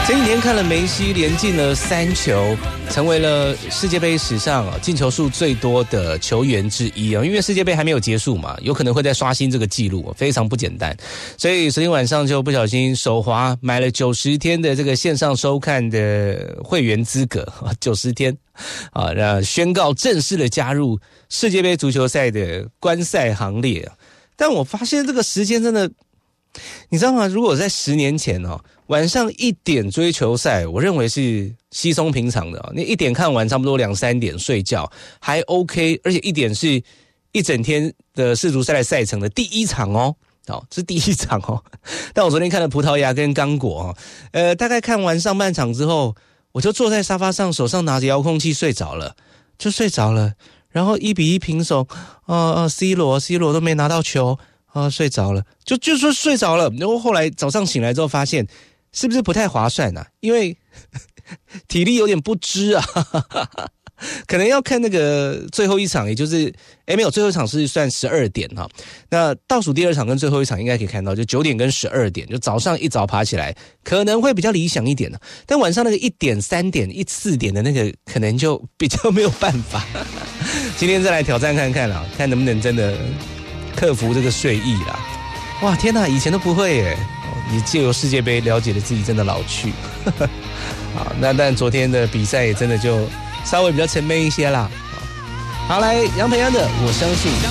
前几天看了梅西连进了3球，成为了世界杯史上进球数最多的球员之一啊！因为世界杯还没有结束嘛，有可能会再刷新这个记录，非常不简单。所以昨天晚上就不小心手滑买了90天的这个线上收看的会员资格，90天啊，那宣告正式的加入世界杯足球赛的观赛行列啊！但我发现这个时间真的，你知道吗？如果在10年前晚上1点追球赛，我认为是稀松平常的。你1点看完，差不多2、3点睡觉还 OK， 而且1点是一整天的世足赛的赛程的第一场哦，这是第一场哦。但我昨天看了葡萄牙跟刚果大概看完上半场之后，我就坐在沙发上，手上拿着遥控器睡着了，然后1-1平手，C 罗都没拿到球睡着了，就说睡着了。然后后来早上醒来之后发现，是不是不太划算啊？因为体力有点不支啊，可能要看那个最后一场，也就是没有，最后一场是算12点哈。那倒数第2场跟最后一场应该可以看到，就9点跟12点，就早上一早爬起来可能会比较理想一点的。但晚上那个1点、3点、4点的那个，可能就比较没有办法。今天再来挑战看看啦，看能不能真的克服这个睡意啦。哇，天哪，以前都不会耶！你借由世界杯了解了自己真的老去。好，那但昨天的比赛也真的就稍微比较沉闷一些啦。好，来杨培安的《我相信》。